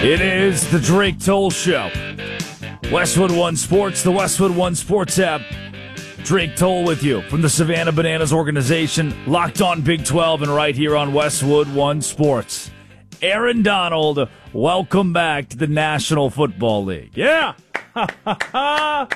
It is the Drake Toll Show. Westwood One Sports, the Westwood One Sports app. Drake Toll with you from the Savannah Bananas organization, locked on Big 12 and right here on Westwood One Sports. Aaron Donald, welcome back to the National Football League. Yeah! I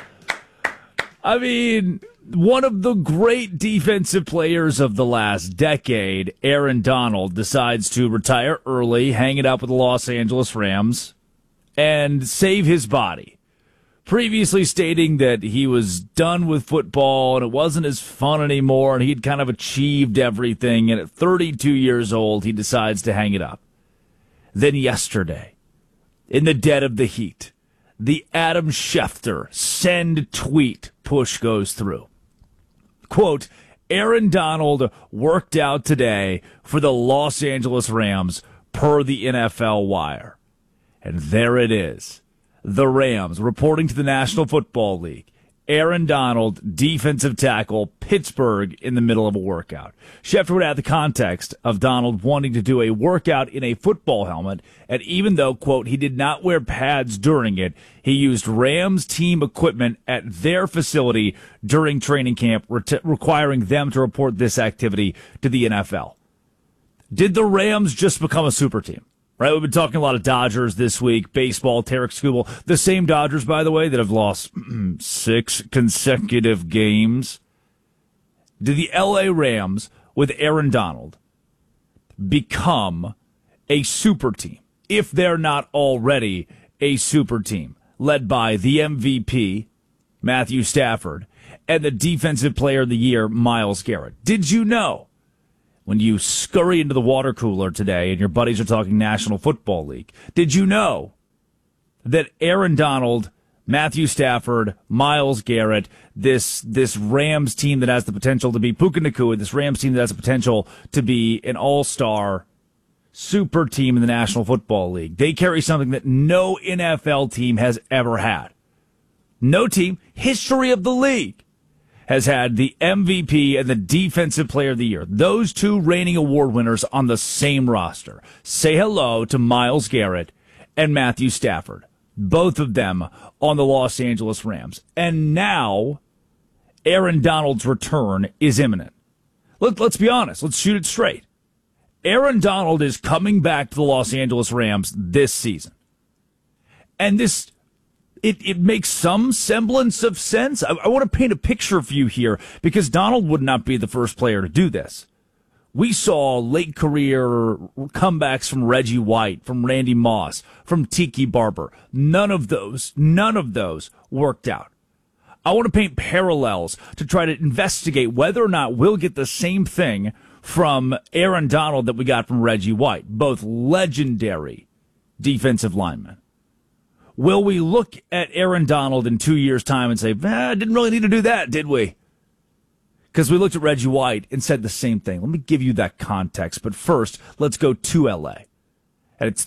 mean, one of the great defensive players of the last decade, Aaron Donald, decides to retire early, hang it up with the Los Angeles Rams, and save his body. Previously stating that he was done with football and it wasn't as fun anymore and he'd kind of achieved everything, and at 32 years old, he decides to hang it up. Then yesterday, in the dead of the heat, the Adam Schefter send tweet push goes through. Quote, Aaron Donald worked out today for the Los Angeles Rams per the NFL Wire. And there it is. The Rams reporting to the National Football League. Aaron Donald, defensive tackle, Pittsburgh, in the middle of a workout. Schefter would add the context of Donald wanting to do a workout in a football helmet, and even though, quote, he did not wear pads during it, he used Rams team equipment at their facility during training camp, requiring them to report this activity to the NFL. Did the Rams just become a super team? Right, we've been talking a lot of Dodgers this week, baseball, Tarek Skubal. The same Dodgers, by the way, that have lost 6 consecutive games. Do the L.A. Rams, with Aaron Donald, become a super team, if they're not already a super team, led by the MVP, Matthew Stafford, and the Defensive Player of the Year, Myles Garrett? Did you know? When you scurry into the water cooler today and your buddies are talking National Football League, did you know that Aaron Donald, Matthew Stafford, Myles Garrett, this Rams team that has the potential to be Puka Nacua, this Rams team that has the potential to be an all-star super team in the National Football League, they carry something that no NFL team has ever had. No team, history of the league, has had the MVP and the Defensive Player of the Year, those two reigning award winners on the same roster. Say hello to Myles Garrett and Matthew Stafford, both of them on the Los Angeles Rams. And now Aaron Donald's return is imminent. Let's be honest. Let's shoot it straight. Aaron Donald is coming back to the Los Angeles Rams this season. And this... It makes some semblance of sense. I want to paint a picture for you here because Donald would not be the first player to do this. We saw late career comebacks from Reggie White, from Randy Moss, from Tiki Barber. None of those worked out. I want to paint parallels to try to investigate whether or not we'll get the same thing from Aaron Donald that we got from Reggie White, both legendary defensive linemen. Will we look at Aaron Donald in 2 years' time and say, didn't really need to do that, did we? Because we looked at Reggie White and said the same thing. Let me give you that context. But first, let's go to L.A. And it's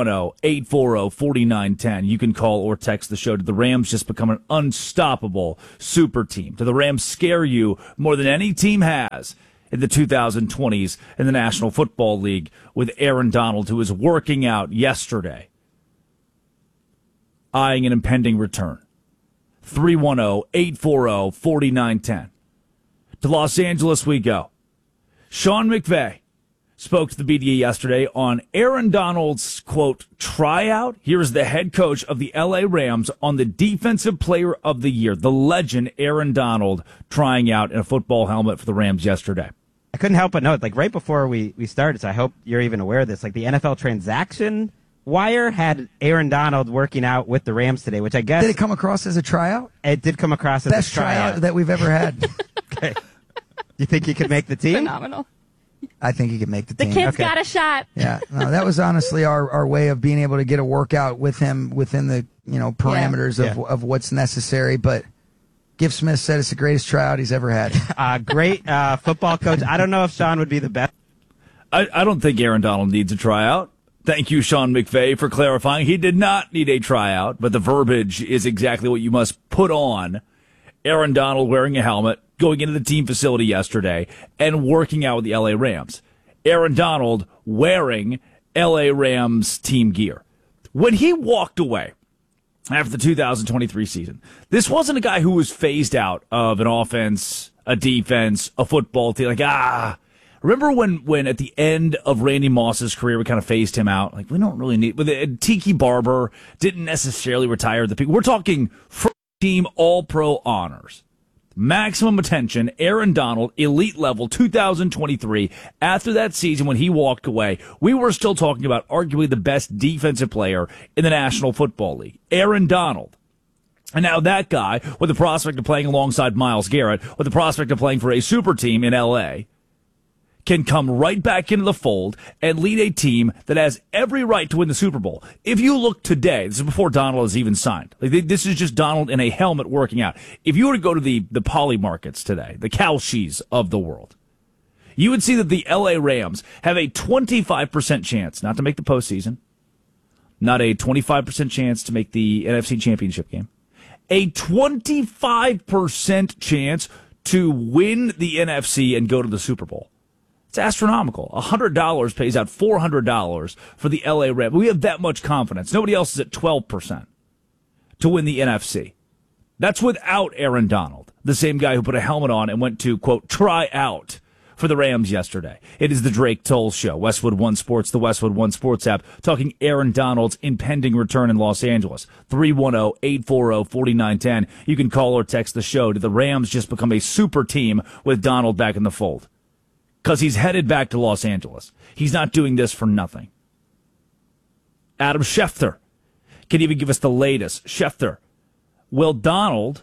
310-840-4910. You can call or text the show. Did the Rams just become an unstoppable super team? Do the Rams scare you more than any team has in the 2020s in the National Football League with Aaron Donald, who was working out yesterday, eyeing an impending return? 310-840-4910. To Los Angeles we go. Sean McVay spoke to the media yesterday on Aaron Donald's, quote, tryout. Here's the head coach of the L.A. Rams on the Defensive Player of the Year, the legend Aaron Donald, trying out in a football helmet for the Rams yesterday. I couldn't help but note, right before we started, so I hope you're even aware of this, the NFL transaction Wire had Aaron Donald working out with the Rams today, which I guess... Did it come across as a tryout? It did come across as Best a tryout that we've ever had. Okay. You think he could make the team? Phenomenal. I think he could make the The team. kid's got a shot. Yeah, no, that was honestly our way of being able to get a workout with him within the parameters of what's necessary. But Giff Smith said it's the greatest tryout he's ever had. Great football coach. I don't know if Sean would be the best. I don't think Aaron Donald needs a tryout. Thank you, Sean McVay, for clarifying. He did not need a tryout, but the verbiage is exactly what you must put on. Aaron Donald wearing a helmet, going into the team facility yesterday, and working out with the L.A. Rams. Aaron Donald wearing L.A. Rams team gear. When he walked away after the 2023 season, this wasn't a guy who was phased out of an offense, a defense, a football team. Remember when at the end of Randy Moss's career, we kind of phased him out? Like, we don't really need, but Tiki Barber didn't necessarily retire the people. We're talking first team all-pro honors. Maximum attention, Aaron Donald, elite level, 2023. After that season, when he walked away, we were still talking about arguably the best defensive player in the National Football League, Aaron Donald. And now that guy, with the prospect of playing alongside Myles Garrett, with the prospect of playing for a super team in L.A., can come right back into the fold and lead a team that has every right to win the Super Bowl. If you look today, this is before Donald has even signed. This is just Donald in a helmet working out. If you were to go to the poly markets today, the Kalshis of the world, you would see that the L.A. Rams have a 25% chance not to make the postseason, not a 25% chance to make the NFC Championship game, a 25% chance to win the NFC and go to the Super Bowl. It's astronomical. $100 pays out $400 for the LA Rams. We have that much confidence. Nobody else is at 12% to win the NFC. That's without Aaron Donald, the same guy who put a helmet on and went to, quote, try out for the Rams yesterday. It is the Drake Toll Show. Westwood One Sports, the Westwood One Sports app, talking Aaron Donald's impending return in Los Angeles. 310-840-4910. You can call or text the show. Did the Rams just become a super team with Donald back in the fold? Because he's headed back to Los Angeles. He's not doing this for nothing. Adam Schefter can even give us the latest. Schefter, will Donald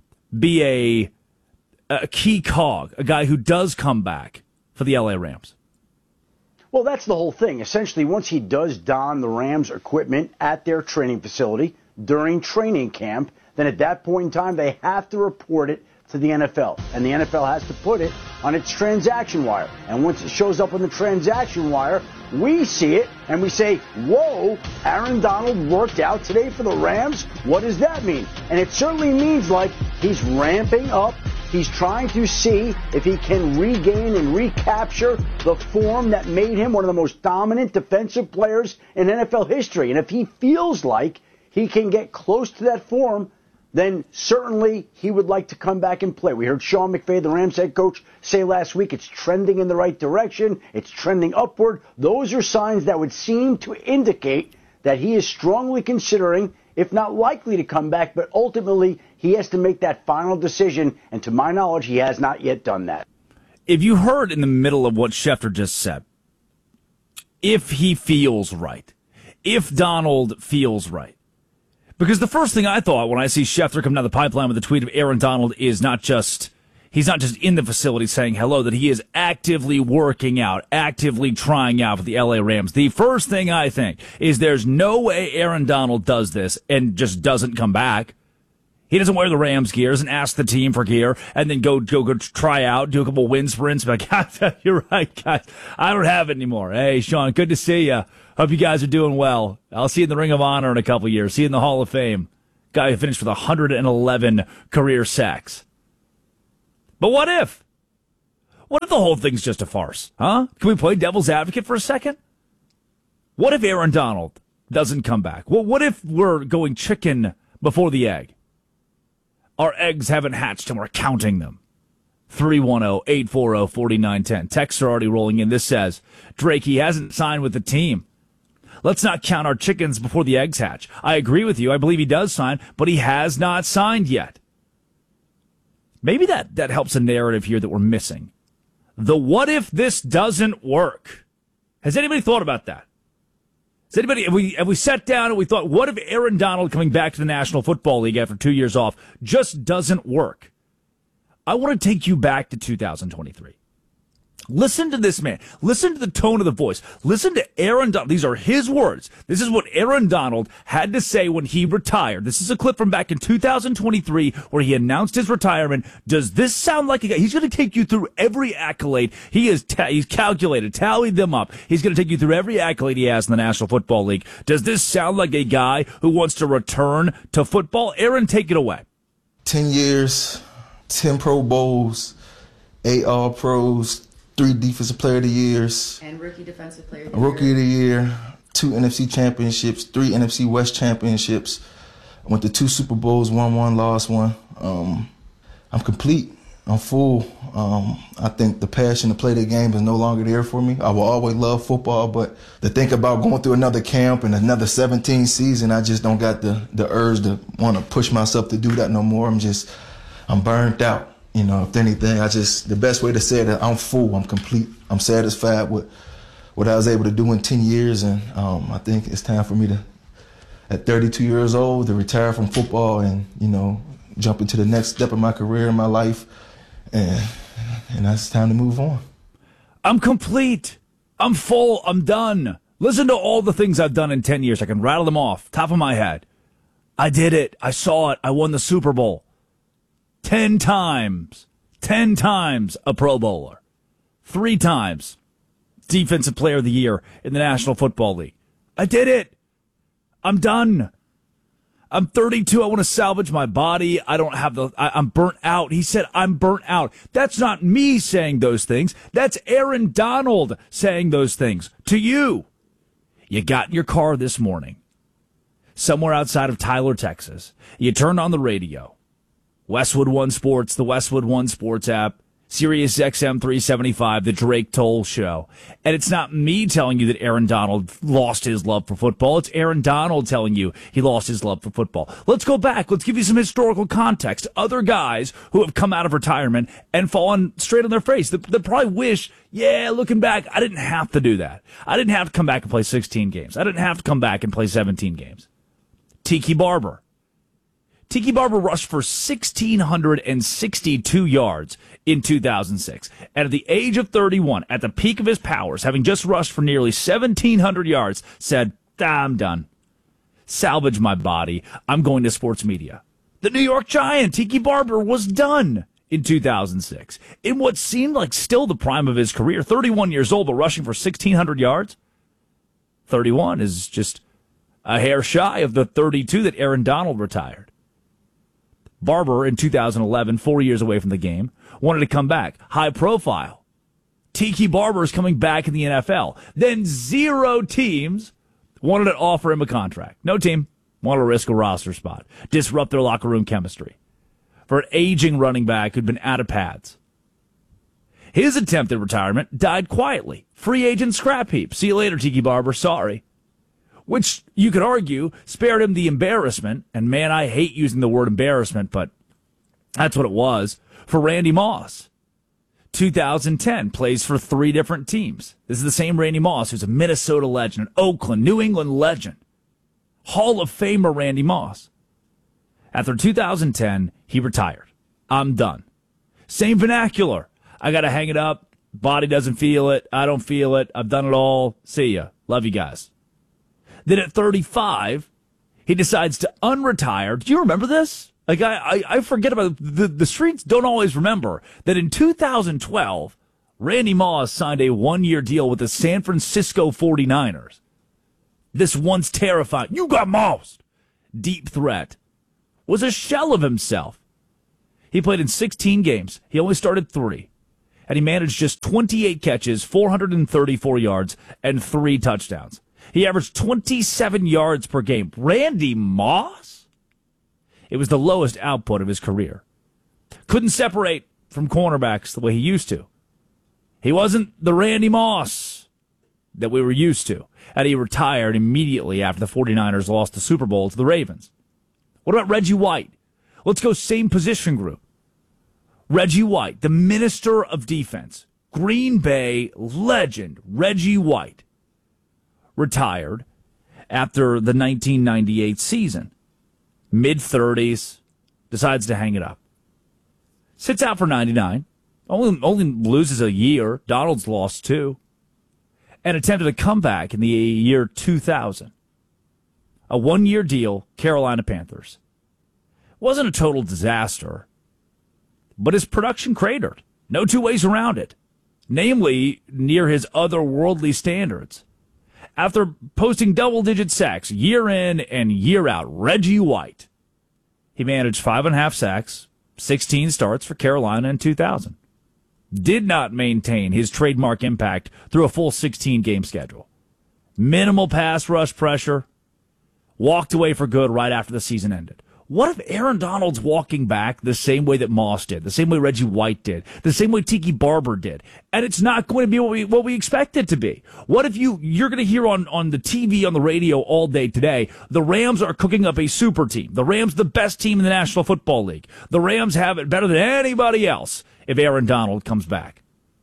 be a key cog, a guy who does come back for the LA Rams? Well, that's the whole thing. Essentially, once he does don the Rams equipment at their training facility during training camp, then at that point in time, they have to report it to the NFL, and the NFL has to put it on its transaction wire. And once it shows up on the transaction wire, we see it and we say, whoa, Aaron Donald worked out today for the Rams? What does that mean? And it certainly means like he's ramping up. He's trying to see if he can regain and recapture the form that made him one of the most dominant defensive players in NFL history. And if he feels like he can get close to that form, then certainly he would like to come back and play. We heard Sean McVay, the Rams head coach, say last week it's trending in the right direction. It's trending upward. Those are signs that would seem to indicate that he is strongly considering, if not likely to come back, but ultimately he has to make that final decision. And to my knowledge, he has not yet done that. If you heard in the middle of what Schefter just said, if he feels right, if Donald feels right, because the first thing I thought when I see Schefter come down the pipeline with a tweet of Aaron Donald is he's not just in the facility saying hello, that he is actively working out, actively trying out for the LA Rams. The first thing I think is there's no way Aaron Donald does this and just doesn't come back. He doesn't wear the Rams gear, doesn't ask the team for gear, and then go try out, do a couple wind sprints, be like, you're right, guys, I don't have it anymore. Hey, Sean, good to see you. Hope you guys are doing well. I'll see you in the Ring of Honor in a couple years. See you in the Hall of Fame. Guy who finished with 111 career sacks. But what if? What if the whole thing's just a farce? Huh? Can we play devil's advocate for a second? What if Aaron Donald doesn't come back? Well, what if we're going chicken before the egg? Our eggs haven't hatched and we're counting them. 310-840-4910. Texts are already rolling in. This says, Drake, he hasn't signed with the team. Let's not count our chickens before the eggs hatch. I agree with you. I believe he does sign, but he has not signed yet. Maybe that helps a narrative here that we're missing. The what if this doesn't work? Has anybody thought about that? Has anybody, have we sat down and we thought, what if Aaron Donald coming back to the National Football League after 2 years off just doesn't work? I want to take you back to 2023. Listen to this man. Listen to the tone of the voice. Listen to Aaron Donald. These are his words. This is what Aaron Donald had to say when he retired. This is a clip from back in 2023 where he announced his retirement. Does this sound like a guy? He's going to take you through every accolade. He's calculated, tallied them up. He's going to take you through every accolade he has in the National Football League. Does this sound like a guy who wants to return to football? Aaron, take it away. 10 years, 10 Pro Bowls, 8 All-Pros, 3 Defensive Player of the Years. And Rookie Defensive Player of the Rookie of the Year. 2 NFC championships, 3 NFC West championships. I went to 2 Super Bowls, won one, lost one. I'm complete. I'm full. I think the passion to play the game is no longer there for me. I will always love football, but to think about going through another camp and another 17 season, I just don't got the urge to want to push myself to do that no more. I'm burnt out. You know, if anything, the best way to say it, I'm full. I'm complete. I'm satisfied with what I was able to do in 10 years, and I think it's time for me to, at 32 years old, to retire from football and, you know, jump into the next step of my career in my life. And that's time to move on. I'm complete. I'm full. I'm done. Listen to all the things I've done in 10 years. I can rattle them off, top of my head. I did it. I saw it. I won the Super Bowl. 10 times. 10 times a Pro Bowler. 3 times Defensive Player of the Year in the National Football League. I did it. I'm done. I'm 32. I want to salvage my body. I'm burnt out. He said, I'm burnt out. That's not me saying those things. That's Aaron Donald saying those things to you. You got in your car this morning, somewhere outside of Tyler, Texas. You turned on the radio. Westwood One Sports, the Westwood One Sports app, Sirius XM 375, the Drake Toll Show. And it's not me telling you that Aaron Donald lost his love for football. It's Aaron Donald telling you he lost his love for football. Let's go back. Let's give you some historical context. Other guys who have come out of retirement and fallen straight on their face. They probably wish, looking back, I didn't have to do that. I didn't have to come back and play 16 games. I didn't have to come back and play 17 games. Tiki Barber. Tiki Barber rushed for 1,662 yards in 2006. And at the age of 31, at the peak of his powers, having just rushed for nearly 1,700 yards, said, I'm done. Salvage my body. I'm going to sports media. The New York Giant, Tiki Barber, was done in 2006. In what seemed like still the prime of his career, 31 years old, but rushing for 1,600 yards. 31 is just a hair shy of the 32 that Aaron Donald retired. Barber, in 2011, 4 years away from the game, wanted to come back. High profile. Tiki Barber is coming back in the NFL. Then 0 teams wanted to offer him a contract. No team wanted to risk a roster spot, disrupt their locker room chemistry for an aging running back who'd been out of pads. His attempt at retirement died quietly. Free agent scrap heap. See you later, Tiki Barber. Sorry. Which you could argue spared him the embarrassment, and man, I hate using the word embarrassment, but that's what it was, for Randy Moss. 2010, plays for 3 different teams. This is the same Randy Moss who's a Minnesota legend, an Oakland, New England legend. Hall of Famer Randy Moss. After 2010, he retired. I'm done. Same vernacular. I got to hang it up. Body doesn't feel it. I don't feel it. I've done it all. See ya. Love you guys. Then at 35, he decides to unretire. Do you remember this? Like, I forget about it. The streets don't always remember that in 2012, Randy Moss signed a 1-year deal with the San Francisco 49ers. This once terrifying, you got mossed, deep threat was a shell of himself. He played in 16 games. He only started 3. And he managed just 28 catches, 434 yards, and 3 touchdowns. He averaged 27 yards per game. Randy Moss? It was the lowest output of his career. Couldn't separate from cornerbacks the way he used to. He wasn't the Randy Moss that we were used to. And he retired immediately after the 49ers lost the Super Bowl to the Ravens. What about Reggie White? Let's go same position group. Reggie White, the minister of defense. Green Bay legend Reggie White. Retired after the 1998 season. Mid-30s, decides to hang it up. Sits out for 99. Only loses a year. Donald's lost 2. And attempted a comeback in the year 2000. A 1-year deal, Carolina Panthers. Wasn't a total disaster, but his production cratered. No 2 ways around it. Namely, near his otherworldly standards. After posting double-digit sacks year in and year out, Reggie White, he managed 5.5 sacks, 16 starts for Carolina in 2000. Did not maintain his trademark impact through a full 16-game schedule. minimal pass rush pressure, walked away for good right after the season ended. What if Aaron Donald's walking back the same way that Moss did, the same way Reggie White did, the same way Tiki Barber did, and it's not going to be what we expect it to be? What if you're going to hear on the TV, on the radio all day today, the Rams are cooking up a super team. The Rams, the best team in the National Football League. The Rams have it better than anybody else if Aaron Donald comes back.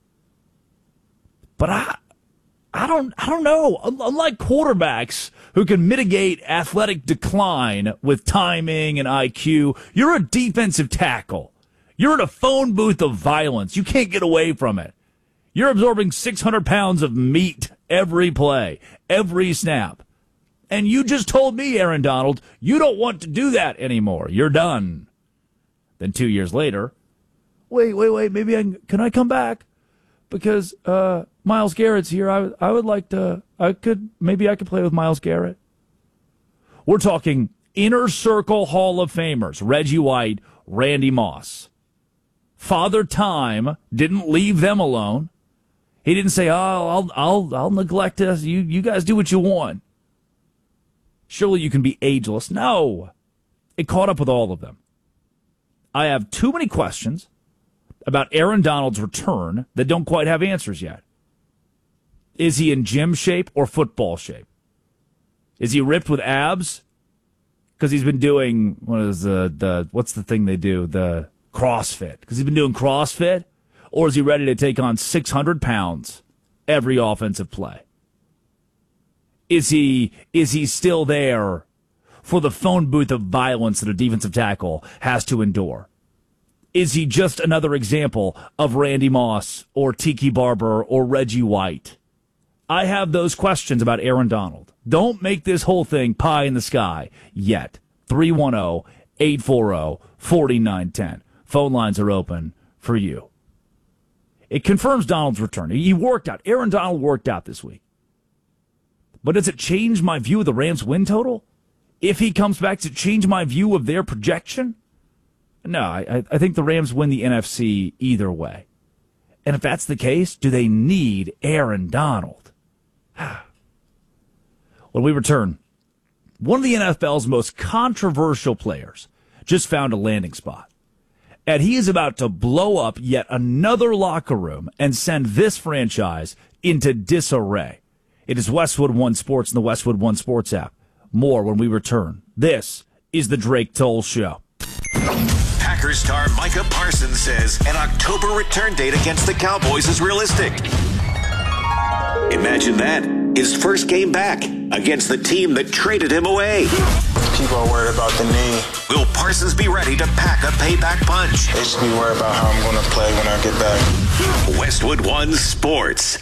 But I don't know. Unlike quarterbacks who can mitigate athletic decline with timing and IQ, you're a defensive tackle. You're in a phone booth of violence. You can't get away from it. You're absorbing 600 pounds of meat every play, every snap. And you just told me, Aaron Donald, you don't want to do that anymore. You're done. Then 2 years later, wait, maybe can I come back? Because Myles Garrett's here. I would like to. Maybe I could play with Myles Garrett. We're talking inner circle Hall of Famers: Reggie White, Randy Moss. Father Time didn't leave them alone. He didn't say, "Oh, I'll neglect this. You guys do what you want." Surely you can be ageless. No, it caught up with all of them. I have too many questions about Aaron Donald's return that don't quite have answers yet. Is he in gym shape or football shape? Is he ripped with abs? Because he's been doing, what's the thing they do? The CrossFit. Because he's been doing CrossFit? Or is he ready to take on 600 pounds every offensive play? Is he still there for the phone booth of violence that a defensive tackle has to endure? Is he just another example of Randy Moss or Tiki Barber or Reggie White? I have those questions about Aaron Donald. Don't make this whole thing pie in the sky yet. 310-840-4910. Phone lines are open for you. It confirms Donald's return. He worked out. Aaron Donald worked out this week. But does it change my view of the Rams' win total? If he comes back, does it change my view of their projection? No, I think the Rams win the NFC either way. And if that's the case, do they need Aaron Donald? When we return, one of the NFL's most controversial players just found a landing spot. And he is about to blow up yet another locker room and send this franchise into disarray. It is Westwood One Sports and the Westwood One Sports app. More when we return. This is the Drake Toll Show. Packers star Micah Parsons says an October return date against the Cowboys is realistic. Imagine that. His first game back against the team that traded him away. People are worried about the knee. Will Parsons be ready to pack a payback punch? They should be worried about how I'm going to play when I get back. Westwood One Sports.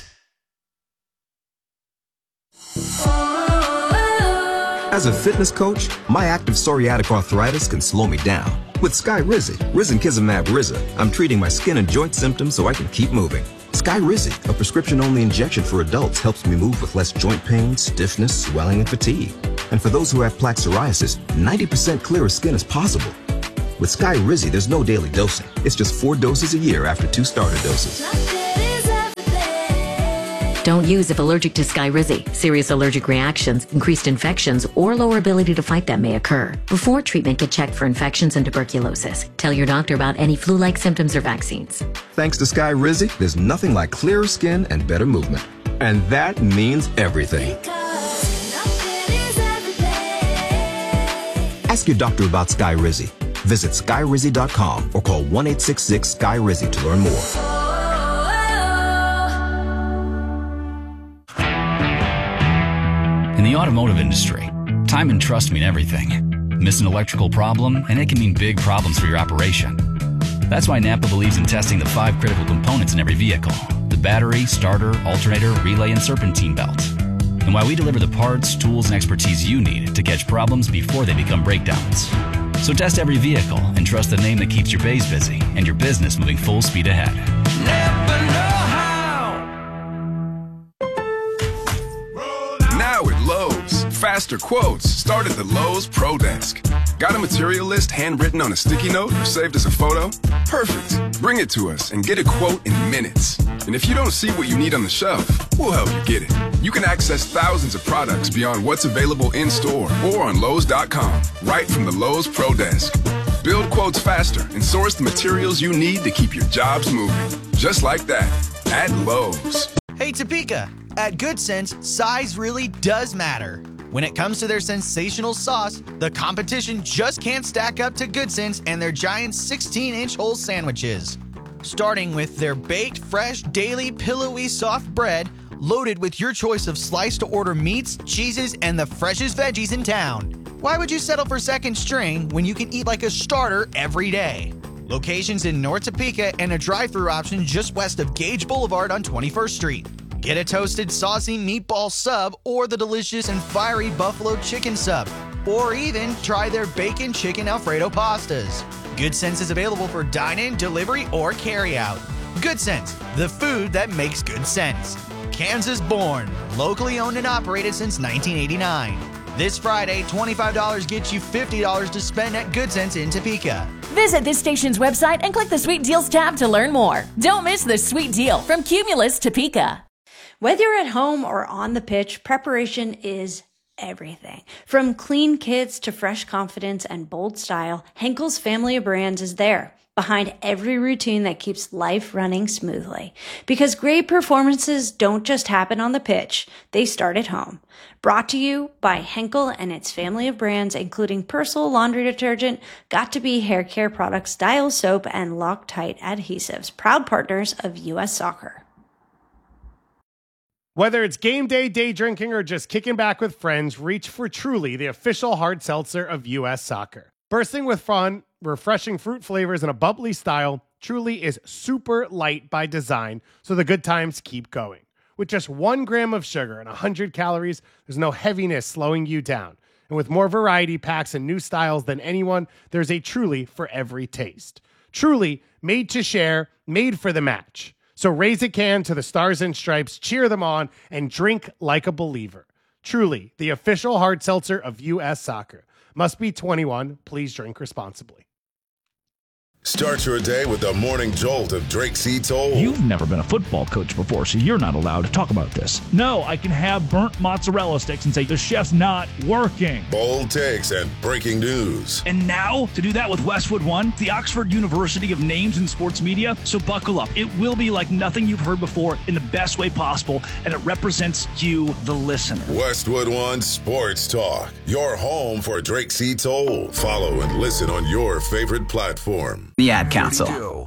As a fitness coach, my active psoriatic arthritis can slow me down. With Skyrizi, risankizumab Riza, I'm treating my skin and joint symptoms so I can keep moving. Skyrizi, a prescription-only injection for adults, helps me move with less joint pain, stiffness, swelling, and fatigue. And for those who have plaque psoriasis, 90% clearer skin is possible. With Skyrizi, there's no daily dosing. It's just 4 doses a year after 2 starter doses. Don't use if allergic to Skyrizi. Serious allergic reactions, increased infections, or lower ability to fight them may occur. Before treatment, get checked for infections and tuberculosis. Tell your doctor about any flu-like symptoms or vaccines. Thanks to Skyrizi, there's nothing like clearer skin and better movement. And that means everything. Ask your doctor about Skyrizi. Visit Skyrizi.com or call 1-866-SKY-RIZI to learn more. In the automotive industry, time and trust mean everything. Miss an electrical problem, and it can mean big problems for your operation. That's why Napa believes in testing the 5 critical components in every vehicle: the battery, starter, alternator, relay, and serpentine belt. And why we deliver the parts, tools, and expertise you need to catch problems before they become breakdowns. So test every vehicle and trust the name that keeps your bays busy and your business moving full speed ahead. Napa know-how. Now at Lowe's, faster quotes start at the Lowe's Pro Desk. Got a material list handwritten on a sticky note or saved as a photo? Perfect. Bring it to us and get a quote in minutes. And if you don't see what you need on the shelf, we'll help you get it. You can access thousands of products beyond what's available in-store or on Lowe's.com, right from the Lowe's Pro Desk. Build quotes faster and source the materials you need to keep your jobs moving. Just like that, at Lowe's. Hey Topeka, at Good Sense, size really does matter. When it comes to their sensational sauce, the competition just can't stack up to Good Sense and their giant 16-inch whole sandwiches. Starting with their baked, fresh, daily, pillowy, soft bread, loaded with your choice of sliced-to-order meats, cheeses, and the freshest veggies in town. Why would you settle for second string when you can eat like a starter every day? Locations in North Topeka and a drive-thru option just west of Gage Boulevard on 21st Street. Get a toasted, saucy meatball sub or the delicious and fiery buffalo chicken sub. Or even try their bacon chicken Alfredo pastas. Good Sense is available for dine-in, delivery, or carry-out. Good Sense, the food that makes good sense. Kansas born, locally owned and operated since 1989. This Friday, $25 gets you $50 to spend at Good Sense in Topeka. Visit this station's website and click the Sweet Deals tab to learn more. Don't miss the sweet deal from Cumulus Topeka. Whether you're at home or on the pitch, preparation is everything. From clean kits to fresh confidence and bold style, Henkel's family of brands is there, behind every routine that keeps life running smoothly. Because great performances don't just happen on the pitch, they start at home. Brought to you by Henkel and its family of brands, including Persil laundry detergent, Got2b hair care products, Dial soap, and Loctite adhesives, proud partners of U.S. Soccer. Whether it's game day, day drinking, or just kicking back with friends, reach for Truly, the official hard seltzer of U.S. Soccer. Bursting with fun, refreshing fruit flavors, and a bubbly style, Truly is super light by design, so the good times keep going. With just 1 gram of sugar and 100 calories, there's no heaviness slowing you down. And with more variety packs and new styles than anyone, there's a Truly for every taste. Truly, made to share, made for the match. So raise a can to the Stars and Stripes, cheer them on, and drink like a believer. Truly, the official hard seltzer of U.S. Soccer. Must be 21. Please drink responsibly. Start your day with the morning jolt of Drake C. Toll. You've never been a football coach before, so you're not allowed to talk about this. No, I can have burnt mozzarella sticks and say the chef's not working. Bold takes and breaking news. And now, to do that with Westwood One, the Oxford University of Names in Sports Media. So buckle up. It will be like nothing you've heard before in the best way possible, and it represents you, the listener. Westwood One Sports Talk, your home for Drake C. Toll. Follow and listen on your favorite platform. The Ad Council.